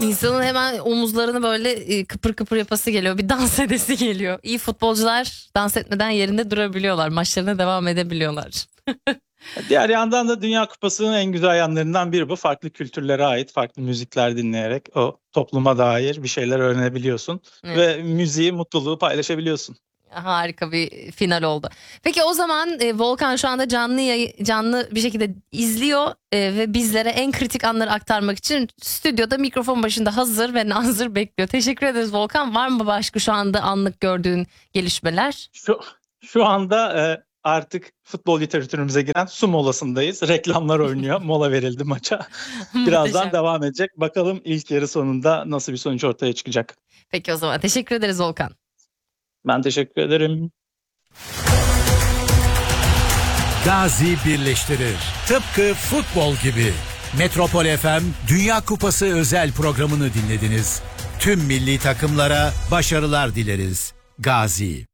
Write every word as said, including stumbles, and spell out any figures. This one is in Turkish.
İnsanın hemen omuzlarını böyle e, kıpır kıpır yapası geliyor. Bir dans edesi geliyor. İyi futbolcular dans etmeden yerinde durabiliyorlar. Maçlarına devam edebiliyorlar. Diğer yandan da Dünya Kupası'nın en güzel yanlarından biri bu. Farklı kültürlere ait farklı müzikler dinleyerek o topluma dair bir şeyler öğrenebiliyorsun. Evet. Ve müziği, mutluluğu paylaşabiliyorsun. Harika bir final oldu. Peki o zaman e, Volkan şu anda canlı yayı- canlı bir şekilde izliyor e, ve bizlere en kritik anları aktarmak için stüdyoda mikrofon başında hazır ve nazır bekliyor. Teşekkür ederiz Volkan. Var mı başka şu anda anlık gördüğün gelişmeler? Şu, şu anda e, artık futbol literatürümüze giren su molasındayız. Reklamlar oynuyor. Mola verildi maça. Birazdan Muhteşem. devam edecek. Bakalım ilk yarı sonunda nasıl bir sonuç ortaya çıkacak. Peki o zaman teşekkür ederiz Volkan. Ben teşekkür ederim. Gazi birleştirir. Tıpkı futbol gibi. Metropol F M Dünya Kupası özel programını dinlediniz. Tüm milli takımlara başarılar dileriz. Gazi.